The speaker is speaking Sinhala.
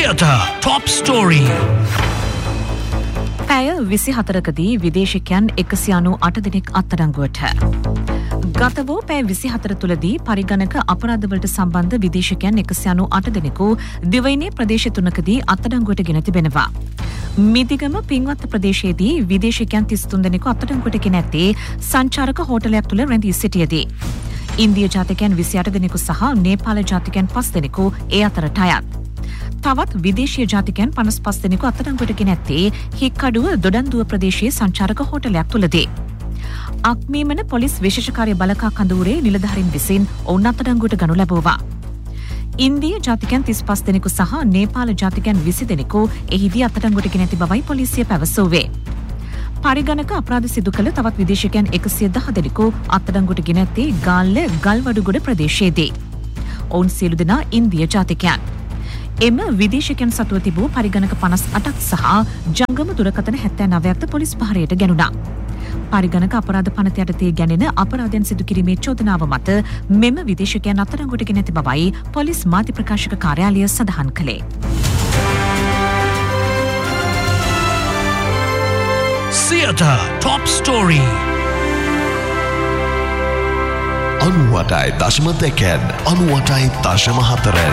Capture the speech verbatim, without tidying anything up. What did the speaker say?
Theatre Top Story. පැය විසිහතරකදී විදේශිකයන් එකසිය අනූඅට දෙනෙක් අත්අඩංගුවට. ගත වූ පැය විසිහතර තුළදී පරිගණක අපරාධවලට සම්බන්ධ විදේශිකයන් එකසිය අනූඅට දෙනෙකු දිවයිනේ ප්‍රදේශ තුනකදී අත්අඩංගුවට ගෙන තිබෙනවා. මිදිගම පින්වත්ත ප්‍රදේශයේදී විදේශිකයන් තිස් තුන් දෙනෙකු අත්අඩංගුවට ගෙන ඇත්තේ සංචාරක හෝටලයක් තුළ රැඳී සිටියදී. ඉන්දිය ජාතිකයන් විසිඅට දෙනෙකු සහ නේපාල ජාතිකයන් පස් දෙනෙකු ඒ අතරට අයත්. තවත් විදේශීය ජාතිකයන් පනස් පස් දෙනෙකු අත්අඩංගුවට ගෙන ඇත්තේ හික්කඩුව දොඩන්දුව ප්‍රදේශයේ සංචාරක හෝටලයක් තුළදී. අක්මීමන පොලිස් විශේෂකාර්ය බලකා කඳවුරේ නිලධාරීන් විසින් ඔවුන් අත්අඩංගුවට ගනු ලැබුවා. ඉන්දිය ජාතිකයන් තිස් පස් දෙනෙකු සහ නේපාල ජාතිකයන් විසි දෙනෙකු එහිදී අත්අඩංගුවට ගෙන ඇති බවයි පොලිසිය පැවසුවේ. පරිගණක අපරාධ සිදු කළ තවත් විදේශිකයන් එකසිය දහ දෙනෙකු අත්අඩංගුවට ගෙන ඇත්තේ ගාල්ල ගල්වඩුගොඩ ප්‍රදේශයේදී. ඔවුන් සියලු දෙනා ඉන්දිය ජාතිකයන්. එම විදේශිකයන් සතුව තිබූ පරිගණක පනස් අටක් සහ ජංගම දුරකථන හැත්තෑ නවයක්ද පොලිස් භාරයට ගැනුණා. පරිගණක අපරාධ පනත යටතේ ගැනෙන අපරාධයන් සිදු කිරීමේ චෝදනාව මත මෙම විදේශිකයන් අත්අඩංගුවට ගෙන ඇති බවයි පොලිස් මාධ්‍ය ප්‍රකාශක කාර්යාලය සඳහන් කළේ. Theatre Top Story. අනූඅටයි දශම දෙකෙන් අනූඅටයි දශම හතරෙන්